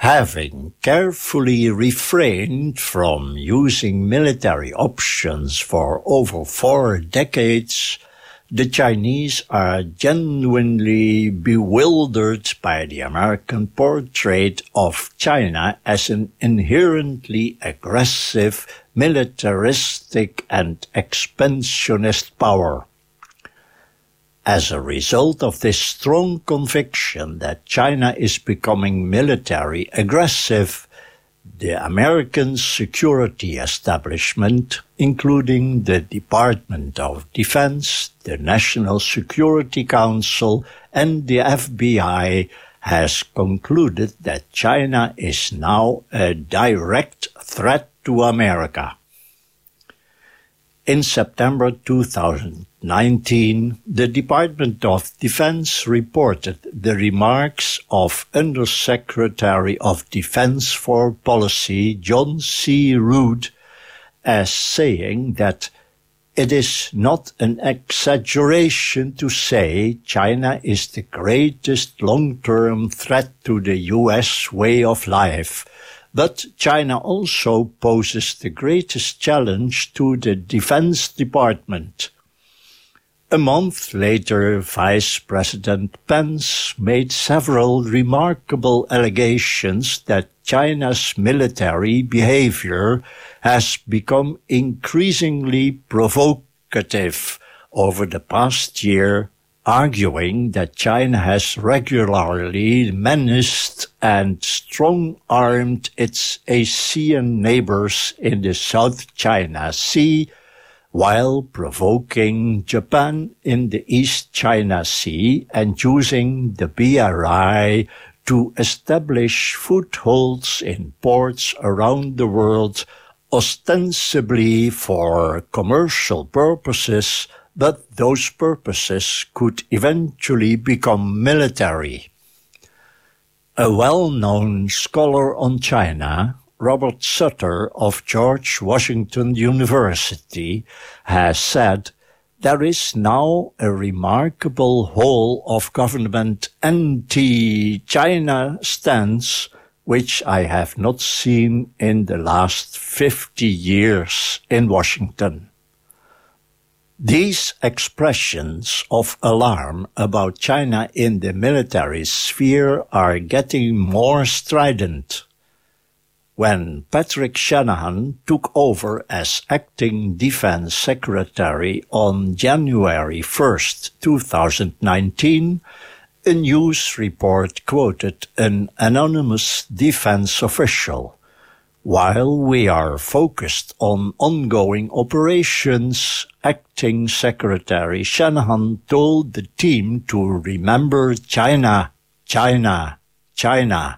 Having carefully refrained from using military options for over 4 decades, the Chinese are genuinely bewildered by the American portrait of China as an inherently aggressive, militaristic and expansionist power. As a result of this strong conviction that China is becoming military aggressive, the American security establishment, including the Department of Defense, the National Security Council, and the FBI, has concluded that China is now a direct threat to America. In September 2019, the Department of Defense reported the remarks of Undersecretary of Defense for Policy John C. Rood as saying that it is not an exaggeration to say China is the greatest long-term threat to the U.S. way of life, but China also poses the greatest challenge to the Defense Department. A month later, Vice President Pence made several remarkable allegations that China's military behavior has become increasingly provocative over the past year, arguing that China has regularly menaced and strong-armed its ASEAN neighbors in the South China Sea, while provoking Japan in the East China Sea and using the BRI to establish footholds in ports around the world, ostensibly for commercial purposes, but those purposes could eventually become military. A well-known scholar on China, Robert Sutter of George Washington University, has said, "There is now a remarkable whole-of-government anti-China stance which I have not seen in the last 50 years in Washington." These expressions of alarm about China in the military sphere are getting more strident. When Patrick Shanahan took over as acting Defense Secretary on January 1st, 2019, a news report quoted an anonymous defense official. "While we are focused on ongoing operations," Acting Secretary Shanahan told the team to remember China, China, China.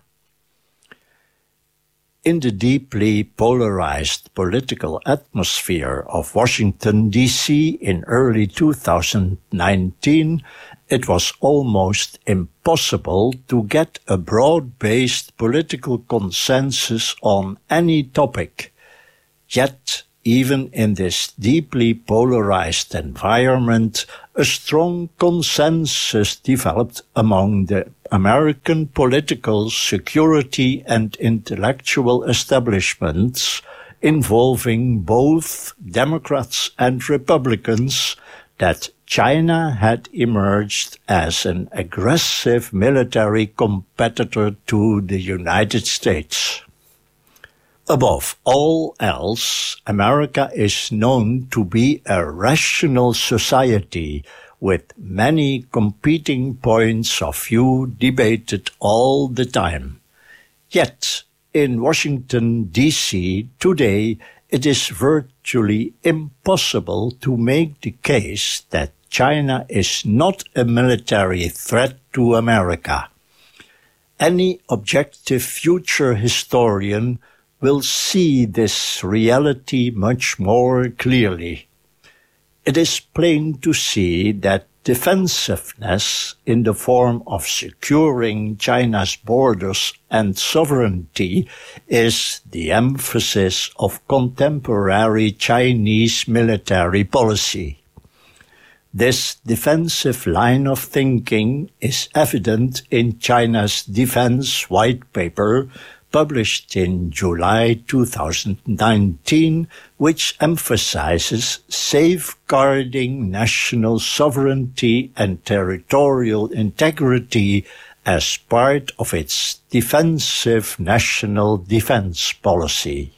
In the deeply polarized political atmosphere of Washington, D.C. in early 2019, it was almost impossible to get a broad-based political consensus on any topic. Yet, even in this deeply polarized environment, a strong consensus developed among the American political, security, and intellectual establishments involving both Democrats and Republicans that China had emerged as an aggressive military competitor to the United States. Above all else, America is known to be a rational society with many competing points of view debated all the time. Yet, in Washington, D.C. today, it is virtually impossible to make the case that China is not a military threat to America. Any objective future historian will see this reality much more clearly. It is plain to see that defensiveness in the form of securing China's borders and sovereignty is the emphasis of contemporary Chinese military policy. This defensive line of thinking is evident in China's Defense White Paper, published in July 2019, which emphasizes safeguarding national sovereignty and territorial integrity as part of its defensive national defense policy.